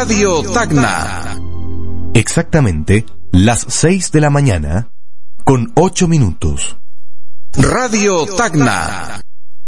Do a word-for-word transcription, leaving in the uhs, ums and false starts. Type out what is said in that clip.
Radio Tacna. Exactamente las seis de la mañana con ocho minutos. Radio Tacna.